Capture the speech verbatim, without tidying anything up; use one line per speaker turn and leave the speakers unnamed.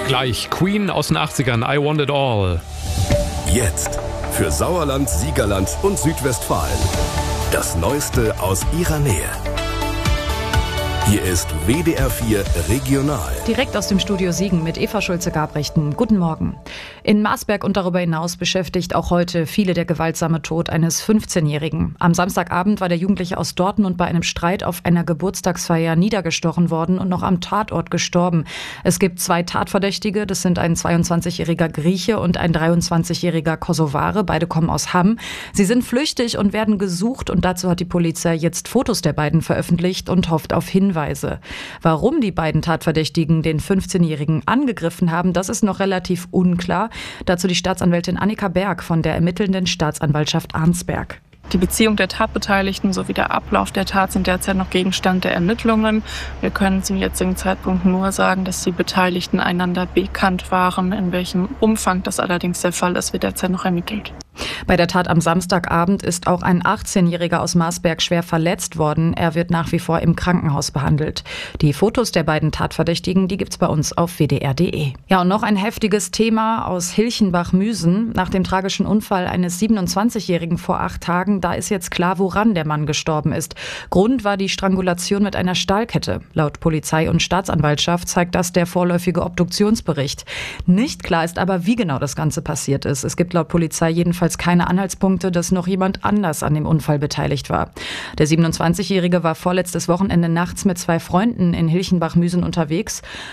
Gleich Queen aus den achtzigern, I Want It All.
Jetzt für Sauerland, Siegerland und Südwestfalen. Das Neueste aus ihrer Nähe. Hier ist W D R vier Regional.
Direkt aus dem Studio Siegen mit Eva Schulze-Gabrichten. Guten Morgen. In Marsberg und darüber hinaus beschäftigt auch heute viele der gewaltsame Tod eines fünfzehnjährigen. Am Samstagabend war der Jugendliche aus Dortmund bei einem Streit auf einer Geburtstagsfeier niedergestochen worden und noch am Tatort gestorben. Es gibt zwei Tatverdächtige, das sind ein zweiundzwanzigjähriger Grieche und ein dreiundzwanzigjähriger Kosovare. Beide kommen aus Hamm. Sie sind flüchtig und werden gesucht und dazu hat die Polizei jetzt Fotos der beiden veröffentlicht und hofft auf Hinweise. Warum die beiden Tatverdächtigen den fünfzehnjährigen angegriffen haben, das ist noch relativ unklar. Dazu die Staatsanwältin Annika Berg von der ermittelnden Staatsanwaltschaft Arnsberg.
Die Beziehung der Tatbeteiligten sowie der Ablauf der Tat sind derzeit noch Gegenstand der Ermittlungen. Wir können zum jetzigen Zeitpunkt nur sagen, dass die Beteiligten einander bekannt waren. In welchem Umfang das allerdings der Fall ist, wird derzeit noch ermittelt.
Bei der Tat am Samstagabend ist auch ein achtzehnjähriger aus Marsberg schwer verletzt worden. Er wird nach wie vor im Krankenhaus behandelt. Die Fotos der beiden Tatverdächtigen, die gibt's bei uns auf w d r punkt d e. Ja, und noch ein heftiges Thema aus Hilchenbach-Müsen. Nach dem tragischen Unfall eines siebenundzwanzigjährigen vor acht Tagen, da ist jetzt klar, woran der Mann gestorben ist. Grund war die Strangulation mit einer Stahlkette. Laut Polizei und Staatsanwaltschaft zeigt das der vorläufige Obduktionsbericht. Nicht klar ist aber, wie genau das Ganze passiert ist. Es gibt laut Polizei jedenfalls keine Anhaltspunkte, dass noch jemand anders an dem Unfall beteiligt war. Der siebenundzwanzigjährige war vorletztes Wochenende nachts mit zwei Freunden in Hilchenbach-Müsen unterwegs.